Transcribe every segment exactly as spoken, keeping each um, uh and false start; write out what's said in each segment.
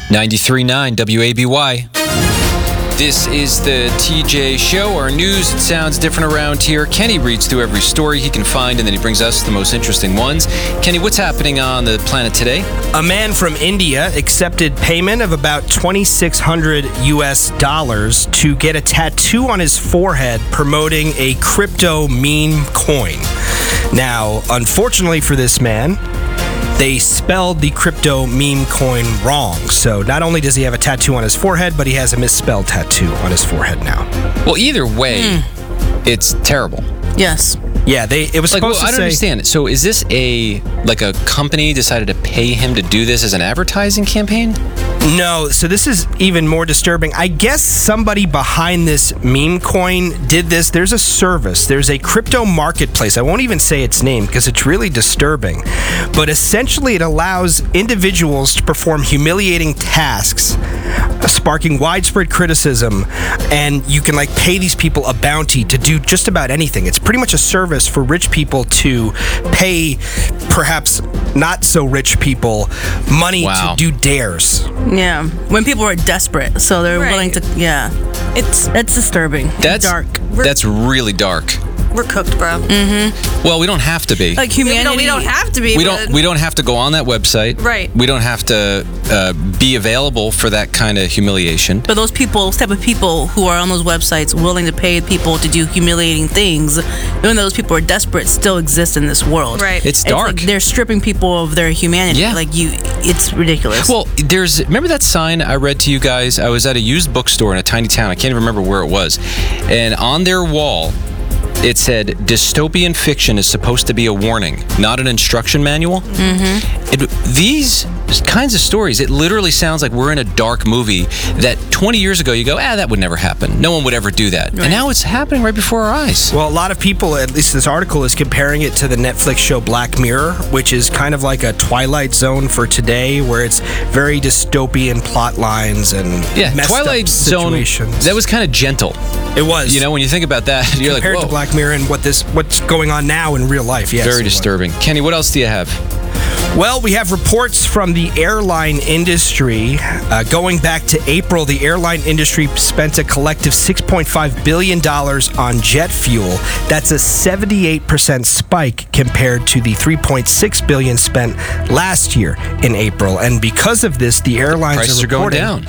ninety-three point nine W A B Y. This is the T J Show. Our news, it sounds different around here. Kenny reads through every story he can find, and then he brings us the most interesting ones. Kenny, what's happening on the planet today? A man from India accepted payment of about twenty-six hundred U S dollars to get a tattoo on his forehead promoting a crypto meme coin. Now, unfortunately for this man, they spelled the crypto meme coin wrong. So not only does he have a tattoo on his forehead, but he has a misspelled tattoo on his forehead now. Well, either way, mm. it's terrible. Yes. Yeah, they. It was like, supposed well, to I don't say, understand. So is this a, like a company decided to pay him to do this as an advertising campaign? No, so this is even more disturbing. I guess somebody behind this meme coin did this. There's a service. There's a crypto marketplace. I won't even say its name because it's really disturbing. But essentially it allows individuals to perform humiliating tasks, sparking widespread criticism, and you can like pay these people a bounty to do just about anything. It's pretty much a service for rich people to pay perhaps not so rich people money wow. to do dares. Yeah, when people are desperate, so they're right. willing to. Yeah, it's it's disturbing. That's dark. That's really dark. We're cooked, bro. Mm-hmm. Well, we don't have to be. Like humanity. No, we don't have to be. We don't. We don't have to go on that website. Right. We don't have to uh, be available for that kind of humiliation. But those people, those type of people who are on those websites willing to pay people to do humiliating things, even though those people are desperate, still exist in this world. Right. It's dark. It's like they're stripping people of their humanity. Yeah. Like you, it's ridiculous. Well, there's. Remember that sign I read to you guys? I was at a used bookstore in a tiny town. I can't even remember where it was, and on their wall, it said, dystopian fiction is supposed to be a warning, not an instruction manual. Mm-hmm. It, these kinds of stories, it literally sounds like we're in a dark movie that twenty years ago you go, ah, that would never happen. No one would ever do that. Right. And now it's happening right before our eyes. Well, a lot of people, at least this article, is comparing it to the Netflix show Black Mirror, which is kind of like a Twilight Zone for today, where it's very dystopian plot lines and yeah, messed Twilight up Zone, situations. that was kind of gentle. It was. You know, when you think about that, you're compared like, whoa. to Black Mirror and what this what's going on now in real life. Yes, very disturbing. Kenny, what else do you have? Well, we have reports from the airline industry. Uh, going back to April, the airline industry spent a collective six point five billion dollars on jet fuel. That's a seventy-eight percent spike compared to the three point six billion dollars spent last year in April. And because of this, the airlines Prices are, are going down.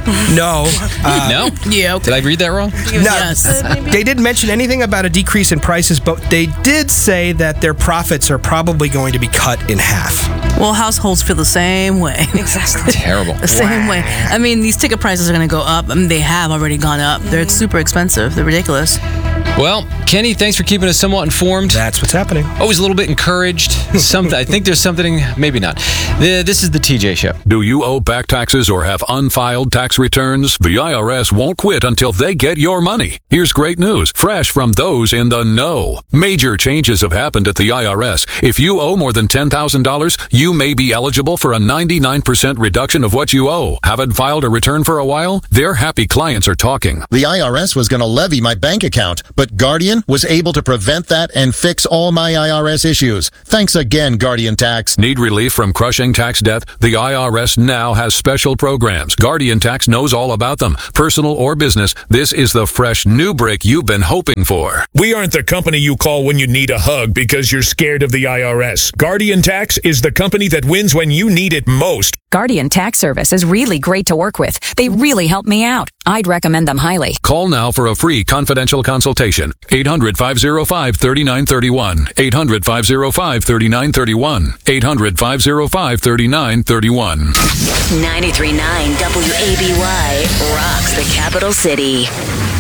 No. Uh, no? Yeah. Okay. Did I read that wrong? No, Yes. they didn't mention anything about a decrease in prices, but they did say that their profits are probably going to be cut in half. Well, households feel the same way. Exactly. Terrible. The same way. I mean, these ticket prices are going to go up. I mean, they have already gone up. They're super expensive. They're ridiculous. Well, Kenny, thanks for keeping us somewhat informed. That's what's happening. Always a little bit encouraged. Something. I think there's something, maybe not. The, this is the T J Show. Do you owe back taxes or have unfiled tax returns? The I R S won't quit until they get your money. Here's great news, fresh from those in the know. Major changes have happened at the I R S. If you owe more than ten thousand dollars, you may be eligible for a ninety-nine percent reduction of what you owe. Haven't filed a return for a while? Their happy clients are talking. The I R S was going to levy my bank account, but Guardian was able to prevent that and fix all my I R S issues. Thanks again, Guardian Tax. Need relief from crushing tax debt? The I R S now has special programs. Guardian Tax knows all about them. Personal or business, this is the fresh new break you've been hoping for. We aren't the company you call when you need a hug because you're scared of the I R S. Guardian Tax is the company that wins when you need it most. Guardian Tax Service is really great to work with. They really helped me out. I'd recommend them highly. Call now for a free confidential consultation. eight hundred, five oh five, three nine three one. eight hundred, five oh five, three nine three one. eight hundred, five oh five, three nine three one. ninety-three point nine W A B Y rocks the capital city.